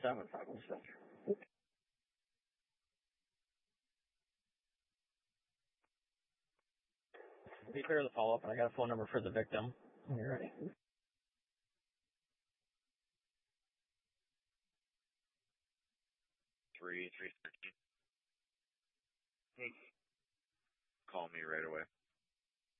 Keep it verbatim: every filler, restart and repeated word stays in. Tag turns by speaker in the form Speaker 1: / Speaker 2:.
Speaker 1: seven five one six. Be clear to follow up, and I got a phone number for the victim. When you're ready.
Speaker 2: Three three thirteen. Call me right away.